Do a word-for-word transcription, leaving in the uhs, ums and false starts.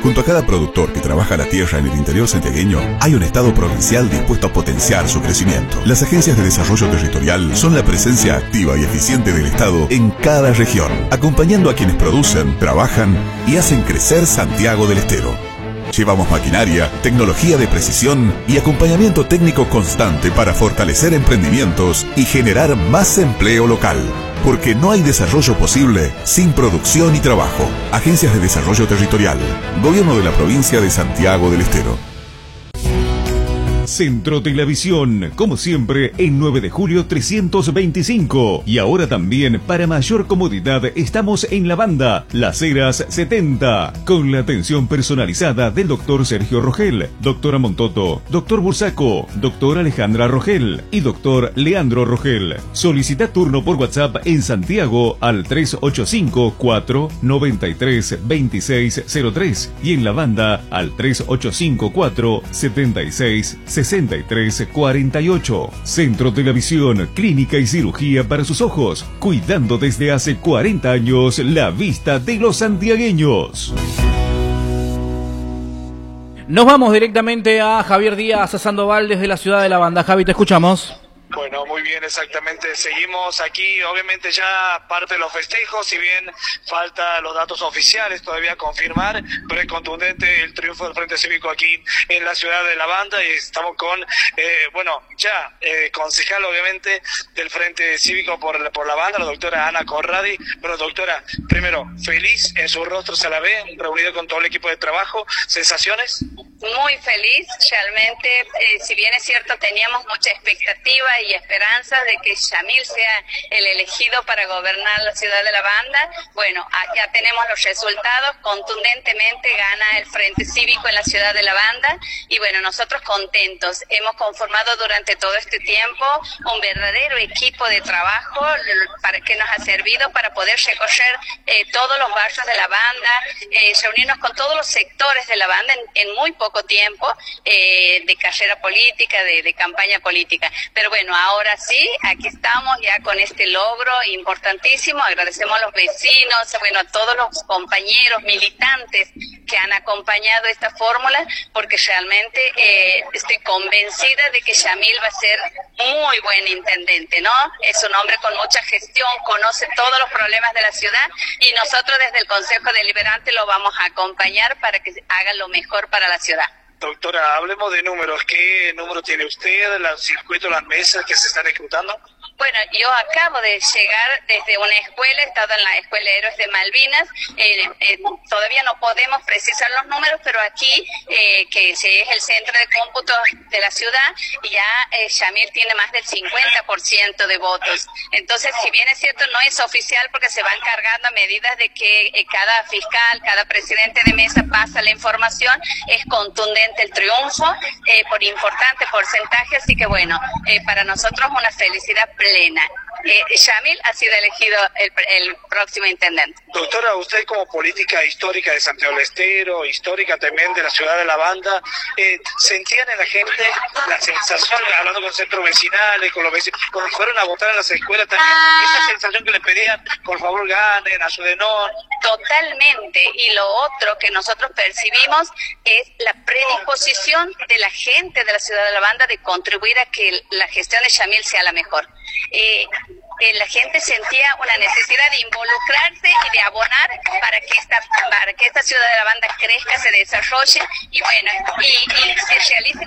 Junto a cada productor que trabaja la tierra en el interior santiagueño, hay un Estado provincial dispuesto a potenciar su crecimiento. Las agencias de desarrollo territorial son la presencia activa y eficiente del Estado en cada región, acompañando a quienes producen, trabajan y hacen crecer Santiago del Estero. Llevamos maquinaria, tecnología de precisión y acompañamiento técnico constante para fortalecer emprendimientos y generar más empleo local. Porque no hay desarrollo posible sin producción y trabajo. Agencias de Desarrollo Territorial. Gobierno de la Provincia de Santiago del Estero. Centro Telavisión, como siempre, en nueve de julio trescientos veinticinco. Y ahora también, para mayor comodidad, estamos en La Banda, Las Heras setenta, con la atención personalizada del doctor Sergio Rogel, doctora Montoto, doctor Bursaco, doctora Alejandra Rogel y doctor Leandro Rogel. Solicita turno por WhatsApp en Santiago al tres ocho cinco, cuatro nueve tres, dos seis cero tres y en La Banda al tres ocho cinco, cuatro siete seis, sesenta y tres cuarenta y ocho. Centro Telavisión, clínica y cirugía para sus ojos, cuidando desde hace cuarenta años la vista de los santiagueños. Nos vamos directamente a Javier Díaz, a Sandoval, desde la ciudad de La Banda. Javi, te escuchamos. Bueno, muy bien, exactamente. Seguimos aquí, obviamente ya parte de los festejos, si bien falta los datos oficiales todavía a confirmar, pero es contundente el triunfo del Frente Cívico aquí en la ciudad de La Banda y estamos con, eh, bueno, ya eh, concejal obviamente del Frente Cívico por, por La Banda, la doctora Ana Corradi. Bueno, doctora, primero, feliz, en su rostro se la ve, reunido con todo el equipo de trabajo, ¿sensaciones? Muy feliz, realmente, eh, si bien es cierto, teníamos mucha expectativa y esperanza de que Yamil sea el elegido para gobernar la ciudad de La Banda. Bueno, ya tenemos los resultados, contundentemente gana el Frente Cívico en la ciudad de La Banda y bueno, nosotros contentos, hemos conformado durante todo este tiempo un verdadero equipo de trabajo para que nos ha servido para poder recorrer eh, todos los barrios de La Banda, eh, reunirnos con todos los sectores de La Banda en, en muy poco tiempo eh, de carrera política, de, de campaña política. Pero bueno, ahora sí, aquí estamos ya con este logro importantísimo. Agradecemos a los vecinos, bueno, a todos los compañeros militantes que han acompañado esta fórmula, porque realmente eh, estoy convencida de que Yamil va a ser muy buen intendente, ¿no? Es un hombre con mucha gestión, conoce todos los problemas de la ciudad y nosotros desde el Consejo Deliberante lo vamos a acompañar para que haga lo mejor para la ciudad. Doctora, hablemos de números. ¿Qué número tiene usted, los circuitos, las mesas que se están ejecutando? Bueno, yo acabo de llegar desde una escuela, he estado en la Escuela de Héroes de Malvinas, eh, eh, todavía no podemos precisar los números, pero aquí, eh, que es el centro de cómputo de la ciudad, ya eh, Yamil tiene más del cincuenta por ciento de votos. Entonces, si bien es cierto, no es oficial porque se van cargando a medida de que eh, cada fiscal, cada presidente de mesa pasa la información, es contundente el triunfo eh, por importante porcentaje, así que bueno, eh, para nosotros una felicidad plena. Eh, Yamil ha sido elegido el, el próximo intendente. Doctora, usted como política histórica de Santiago del Estero, histórica también de la ciudad de La Banda, eh, ¿sentían en la gente la sensación, hablando con centros vecinales, con los vecinos, cuando fueron a votar en las escuelas también, esa sensación que le pedían, por favor ganen, ayúdenos? Totalmente, y lo otro que nosotros percibimos es la predisposición de la gente de la ciudad de La Banda de contribuir a que la gestión de Yamil sea la mejor. Eh, eh, la gente sentía una necesidad de involucrarse y de abonar para que esta para que esta ciudad de La Banda crezca, se desarrolle y bueno, y, y se realice